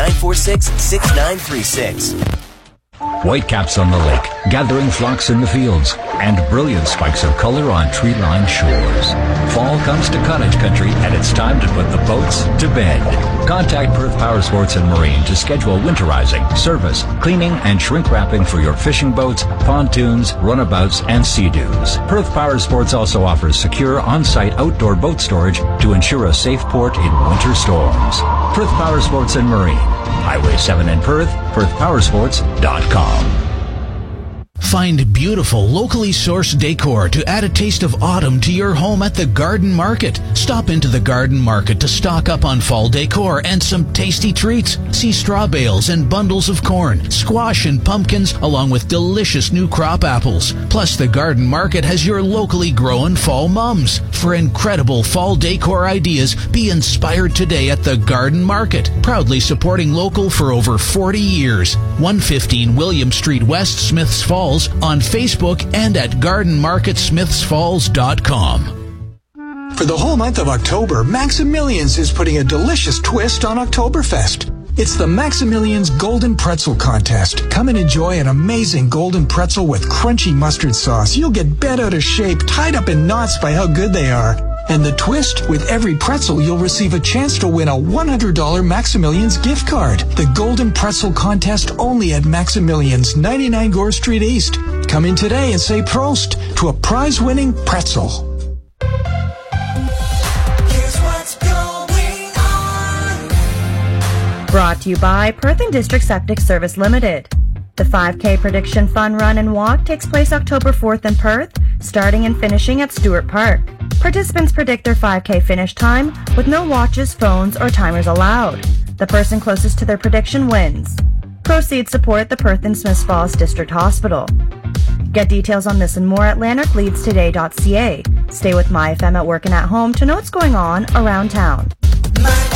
946-6936. Whitecaps on the lake, gathering flocks in the fields, and brilliant spikes of color on tree-lined shores. Fall comes to cottage country, and it's time to put the boats to bed. Contact Perth Power Sports and Marine to schedule winterizing, service, cleaning, and shrink wrapping for your fishing boats, pontoons, runabouts, and sea-doos. Perth Power Sports also offers secure on-site outdoor boat storage to ensure a safe port in winter storms. Perth Power Sports and Marine, Highway 7 in Perth, perthpowersports.com. Find beautiful, locally sourced decor to add a taste of autumn to your home at the Garden Market. Stop into the Garden Market to stock up on fall decor and some tasty treats. See straw bales and bundles of corn, squash and pumpkins, along with delicious new crop apples. Plus, the Garden Market has your locally grown fall mums. For incredible fall decor ideas, be inspired today at the Garden Market, proudly supporting local for over 40 years. 115 William Street West, Smiths Falls, on Facebook and at gardenmarketsmithsfalls.com. For the whole month of October, Maximilians is putting a delicious twist on Oktoberfest. It's the Maximilians Golden Pretzel Contest. Come and enjoy an amazing golden pretzel with crunchy mustard sauce. You'll get bent out of shape, tied up in knots by how good they are. And the twist, with every pretzel, you'll receive a chance to win a $100 Maximilians gift card. The Golden Pretzel Contest only at Maximilians, 99 Gore Street East. Come in today and say Prost to a prize-winning pretzel. Here's what's going on. Brought to you by Perth and District Septic Service Limited. The 5K Prediction Fun Run and Walk takes place October 4th in Perth, starting and finishing at Stewart Park. Participants predict their 5K finish time with no watches, phones, or timers allowed. The person closest to their prediction wins. Proceeds support the Perth and Smiths Falls District Hospital. Get details on this and more at lanarkleadstoday.ca. Stay with MyFM at work and at home to know what's going on around town.